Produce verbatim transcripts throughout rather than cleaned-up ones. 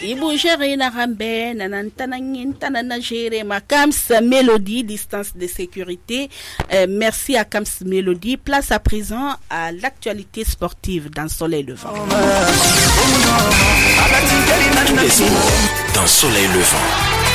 Ibu géré na rambe nanantanangin tanana géré ma Kams Mélodie distance de sécurité. Euh, merci à Kams Mélodie. Place à présent à l'actualité sportive dans Soleil Levant. Tous les sports dans Soleil Levant.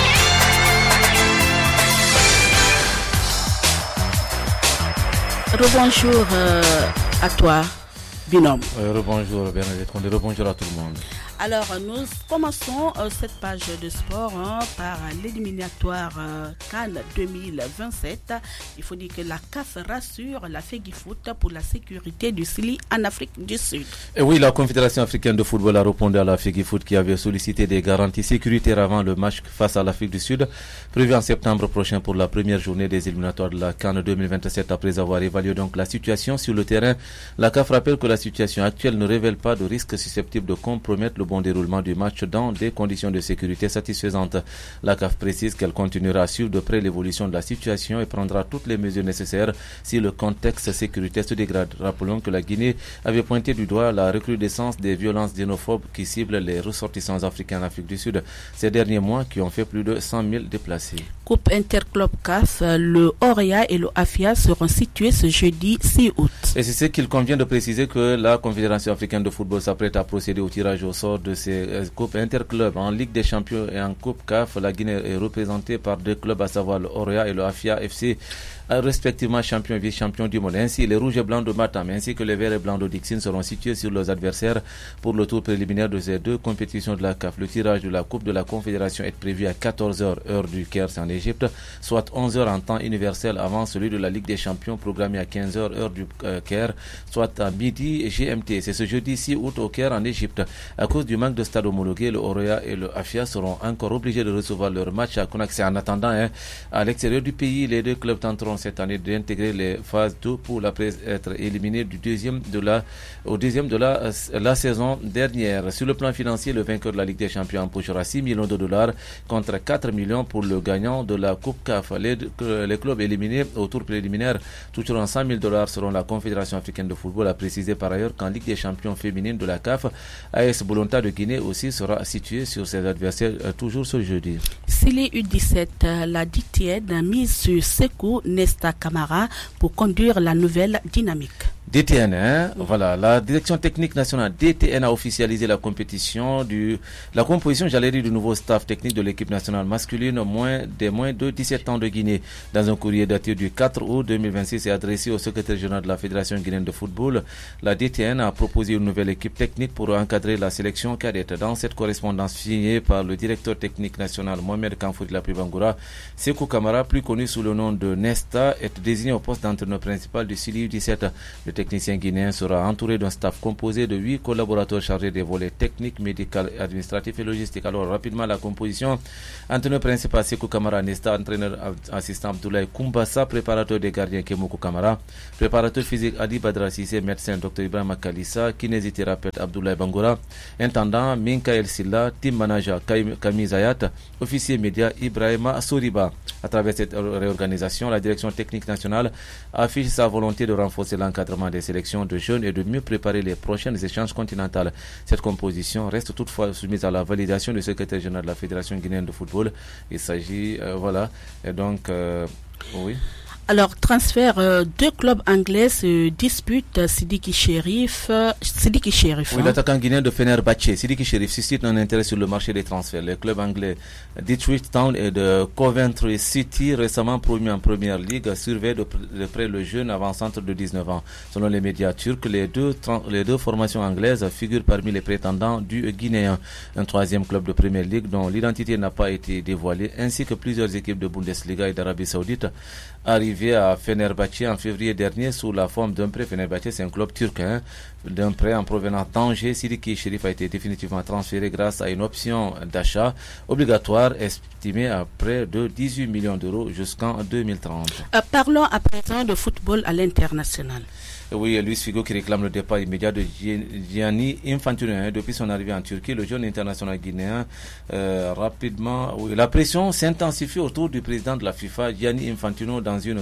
Rebonjour euh, à toi, binôme. Euh, rebonjour Bernadette, rebonjour à tout le monde. Alors, nous commençons euh, cette page de sport hein, par l'éliminatoire euh, CAN deux mille vingt-sept. Il faut dire que la C A F rassure la FEGIFOOT pour la sécurité du Sili en Afrique du Sud. Et oui, la Confédération africaine de football a répondu à la FEGIFOOT qui avait sollicité des garanties sécuritaires avant le match face à l'Afrique du Sud, prévu en septembre prochain pour la première journée des éliminatoires de la CAN deux mille vingt-sept. Après avoir évalué donc la situation sur le terrain, la C A F rappelle que la situation actuelle ne révèle pas de risque susceptible de compromettre le bon déroulement du match dans des conditions de sécurité satisfaisantes. La C A F précise qu'elle continuera à suivre de près l'évolution de la situation et prendra toutes les mesures nécessaires si le contexte sécuritaire se dégrade. Rappelons que la Guinée avait pointé du doigt la recrudescence des violences xénophobes qui ciblent les ressortissants africains en Afrique du Sud ces derniers mois, qui ont fait plus de cent mille déplacés. Coupe Interclub C A F, le Orea et le Afia seront situés ce jeudi six août. Et c'est ce qu'il convient de préciser que la Confédération africaine de football s'apprête à procéder au tirage au sort de ces euh, coupes interclubs. En Ligue des champions et en Coupe C A F, la Guinée est représentée par deux clubs, à savoir le Orea et le Afia F C, respectivement champions et vice-champions du monde. Ainsi, les rouges et blancs de Matam ainsi que les verts et blancs de Dixine seront situés sur leurs adversaires pour le tour préliminaire de ces deux compétitions de la C A F. Le tirage de la Coupe de la Confédération est prévu à quatorze heures heure du Caire en Égypte, soit onze heures en temps universel avant celui de la Ligue des champions programmé à quinze heures heure du euh, Caire, soit à midi G M T. C'est ce jeudi six août au Caire en Égypte. À cause du manque de stade homologué, le Orea et le Afia seront encore obligés de recevoir leur match à Conakry. En attendant, hein, à l'extérieur du pays, les deux clubs tenteront cette année d'intégrer les phases deux pour après être éliminés du deuxième de la, au deuxième de la, la saison dernière. Sur le plan financier, le vainqueur de la Ligue des Champions empochera six millions de dollars contre quatre millions pour le gagnant de la Coupe C A F. Les, les clubs éliminés au tour préliminaire toucheront cent mille dollars selon la Confédération africaine de football. A précisé par ailleurs qu'en Ligue des Champions féminine de la C A F, A S Bolonta de Guinée aussi sera situé sur ses adversaires euh, toujours ce jeudi. Sili U dix-sept, la D T N a mis sur Sekou Nesta Camara pour conduire la nouvelle dynamique. D T N, hein, mmh. Voilà, la direction technique nationale D T N a officialisé la compétition du, la composition, j'allais dire, du nouveau staff technique de l'équipe nationale masculine moins des moins de dix-sept ans de Guinée. Dans un courrier daté du quatre août deux mille vingt-six et adressé au secrétaire général de la Fédération guinéenne de football, la D T N a proposé une nouvelle équipe technique pour encadrer la sélection cadette. Dans cette correspondance signée par le directeur technique national Mohamed Kamfouri Lapri-Bangoura, Sekou Camara, plus connu sous le nom de Nesta, est désigné au poste d'entraîneur principal du Sili U dix-sept. Le technicien guinéen sera entouré d'un staff composé de huit collaborateurs chargés des volets techniques, médicaux, administratifs et logistiques. Alors rapidement la composition: entraîneur principal Sekou Camara, Nesta, entraîneur assistant Abdoulaye Koumbassa, préparateur des gardiens Kemoko Camara, préparateur physique Adi Badra Sissé, médecin Dr Ibrahim Kalissa, kinésithérapeute Abdoulaye Bangoura, intendant Minka El Silla, team manager Camille Zayat, officier média Ibrahima Soriba. À travers cette réorganisation, la direction technique nationale affiche sa volonté de renforcer l'encadrement des sélections de jeunes et de mieux préparer les prochaines échéances continentales. Cette composition reste toutefois soumise à la validation du secrétaire général de la Fédération guinéenne de football. Il s'agit, euh, voilà, et donc, euh, oui. Alors, transfert, euh, deux clubs anglais se disputent. Sidiki Cherif, euh, Sidiki Cherif. Oui, hein. L'attaquant guinéen de Fenerbahçe, Sidiki Cherif, suscite un intérêt sur le marché des transferts. Les clubs anglais d'Ipswich Town et de Coventry City, récemment promus en première ligue, surveillent de, de près le jeune avant-centre de dix-neuf ans. Selon les médias turcs, les deux, les deux formations anglaises figurent parmi les prétendants du Guinéen. Un troisième club de première ligue dont l'identité n'a pas été dévoilée, ainsi que plusieurs équipes de Bundesliga et d'Arabie Saoudite, arrivé à Fenerbahçe en février dernier sous la forme d'un prêt. Fenerbahçe, c'est un club turc, hein, d'un prêt en provenance d'Angers. Sidiki Cherif a été définitivement transféré grâce à une option d'achat obligatoire estimée à près de dix-huit millions d'euros jusqu'en deux mille trente. Euh, parlons à présent de football à l'international. Oui, Luis Figo qui réclame le départ immédiat de Gianni Infantino depuis son arrivée en Turquie. Le jeune international guinéen, euh, rapidement, oui, la pression s'intensifie autour du président de la FIFA, Gianni Infantino, dans une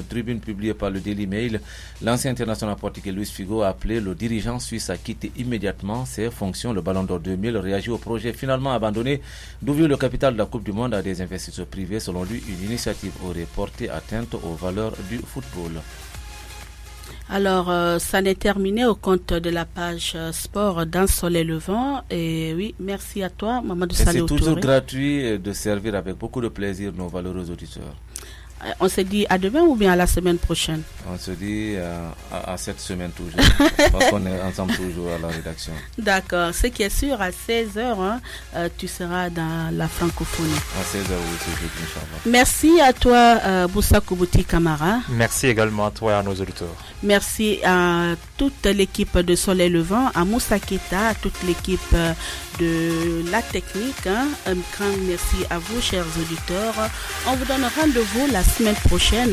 tribune publiée par le Daily Mail, l'ancien international portugais Luis Figo a appelé le dirigeant suisse à quitter immédiatement ses fonctions. Le Ballon d'Or deux mille réagit au projet finalement abandonné d'ouvrir le capital de la Coupe du Monde à des investisseurs privés. Selon lui, une initiative aurait porté atteinte aux valeurs du football. Alors, euh, ça n'est terminé au compte de la page euh, sport d'un soleil levant. Et oui, merci à toi, Mamadou Saleh Touré. C'est toujours gratuit de servir avec beaucoup de plaisir nos valeureux auditeurs. Euh, on se dit à demain ou bien à la semaine prochaine? On se dit euh, à, à cette semaine toujours, parce qu'on est ensemble toujours à la rédaction. D'accord. Ce qui est sûr, à seize heures, hein, euh, tu seras dans la francophonie. À seize heures, oui, c'est juste, Inch'Allah. Merci à toi, euh, Boussa Koubouti Kamara. Merci également à toi et à nos auditeurs. Merci à toute l'équipe de Soleil Levant, à Moussa Keta, à toute l'équipe de la technique. Hein. Un grand merci à vous, chers auditeurs. On vous donne rendez-vous la semaine prochaine